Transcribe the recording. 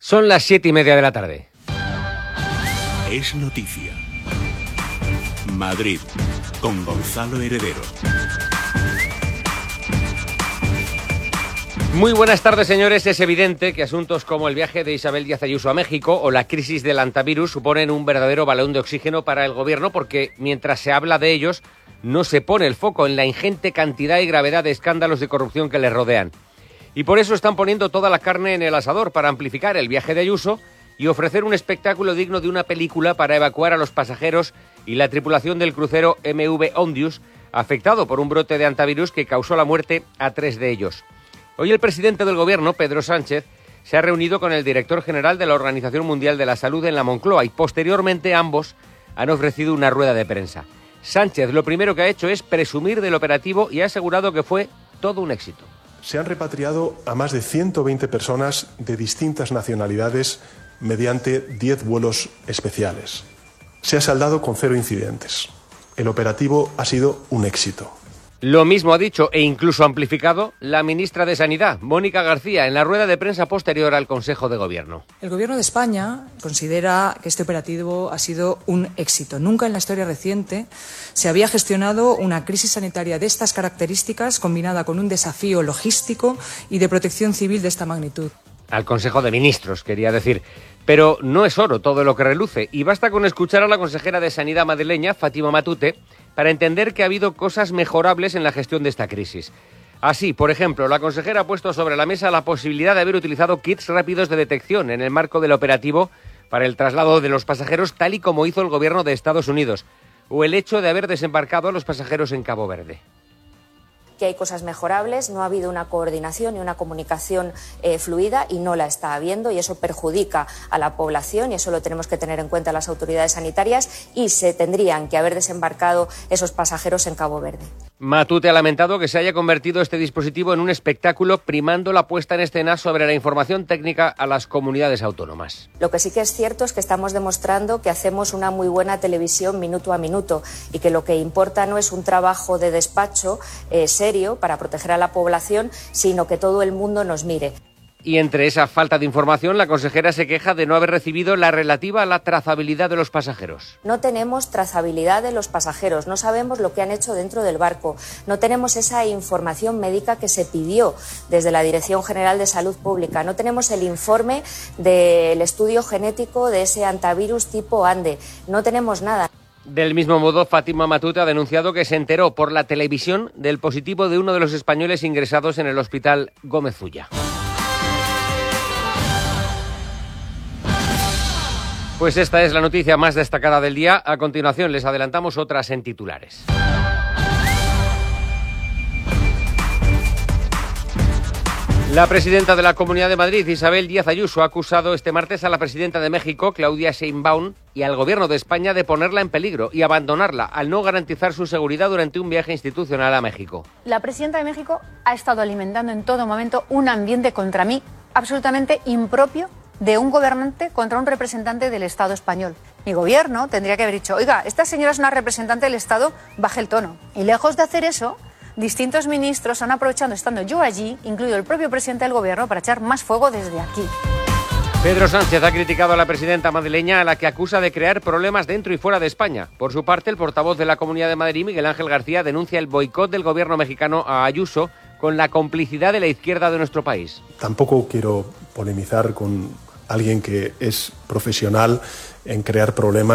Son las 7:30 de la tarde. Es noticia. Madrid, con Gonzalo Heredero. Muy buenas tardes, señores. Es evidente que asuntos como el viaje de Isabel Díaz Ayuso a México o la crisis del antivirus suponen un verdadero balón de oxígeno para el gobierno, porque mientras se habla de ellos, no se pone el foco en la ingente cantidad y gravedad de escándalos de corrupción que les rodean. Y por eso están poniendo toda la carne en el asador para amplificar el viaje de Ayuso y ofrecer un espectáculo digno de una película para evacuar a los pasajeros y la tripulación del crucero MV Ondius, afectado por un brote de antivirus que causó la muerte a 3 de ellos. Hoy el presidente del gobierno, Pedro Sánchez, se ha reunido con el director general de la Organización Mundial de la Salud en la Moncloa y posteriormente ambos han ofrecido una rueda de prensa. Sánchez lo primero que ha hecho es presumir del operativo y ha asegurado que fue todo un éxito. Se han repatriado a más de 120 personas de distintas nacionalidades mediante 10 vuelos especiales. Se ha saldado con 0 incidentes. El operativo ha sido un éxito. Lo mismo ha dicho e incluso amplificado la ministra de Sanidad, Mónica García, en la rueda de prensa posterior al Consejo de Gobierno. El Gobierno de España considera que este operativo ha sido un éxito. Nunca en la historia reciente se había gestionado una crisis sanitaria de estas características combinada con un desafío logístico y de protección civil de esta magnitud. Al Consejo de Ministros, quería decir. Pero no es oro todo lo que reluce y basta con escuchar a la consejera de Sanidad madrileña, Fátima Matute, para entender que ha habido cosas mejorables en la gestión de esta crisis. Así, por ejemplo, la consejera ha puesto sobre la mesa la posibilidad de haber utilizado kits rápidos de detección en el marco del operativo para el traslado de los pasajeros, tal y como hizo el gobierno de Estados Unidos, o el hecho de haber desembarcado a los pasajeros en Cabo Verde. Que hay cosas mejorables, no ha habido una coordinación y una comunicación fluida y no la está habiendo y eso perjudica a la población y eso lo tenemos que tener en cuenta las autoridades sanitarias y se tendrían que haber desembarcado esos pasajeros en Cabo Verde. Matute ha lamentado que se haya convertido este dispositivo en un espectáculo primando la puesta en escena sobre la información técnica a las comunidades autónomas. Lo que sí que es cierto es que estamos demostrando que hacemos una muy buena televisión minuto a minuto y que lo que importa no es un trabajo de despacho serio para proteger a la población, sino que todo el mundo nos mire. Y entre esa falta de información, la consejera se queja de no haber recibido la relativa a la trazabilidad de los pasajeros. No tenemos trazabilidad de los pasajeros, no sabemos lo que han hecho dentro del barco, no tenemos esa información médica que se pidió desde la Dirección General de Salud Pública, no tenemos el informe del estudio genético de ese antivirus tipo ANDE, no tenemos nada. Del mismo modo, Fátima Matute ha denunciado que se enteró por la televisión del positivo de uno de los españoles ingresados en el hospital Gómez Ulla. Pues esta es la noticia más destacada del día. A continuación les adelantamos otras en titulares. La presidenta de la Comunidad de Madrid, Isabel Díaz Ayuso, ha acusado este martes a la presidenta de México, Claudia Sheinbaum, y al gobierno de España de ponerla en peligro y abandonarla al no garantizar su seguridad durante un viaje institucional a México. La presidenta de México ha estado alimentando en todo momento un ambiente contra mí absolutamente impropio de un gobernante contra un representante del Estado español. Mi gobierno tendría que haber dicho, oiga, esta señora es una representante del Estado, baje el tono. Y lejos de hacer eso, distintos ministros han aprovechado, estando yo allí, incluido el propio presidente del gobierno, para echar más fuego desde aquí. Pedro Sánchez ha criticado a la presidenta madrileña, a la que acusa de crear problemas dentro y fuera de España. Por su parte, el portavoz de la Comunidad de Madrid, Miguel Ángel García, denuncia el boicot del gobierno mexicano a Ayuso con la complicidad de la izquierda de nuestro país. Tampoco quiero polemizar con alguien que es profesional en crear problemas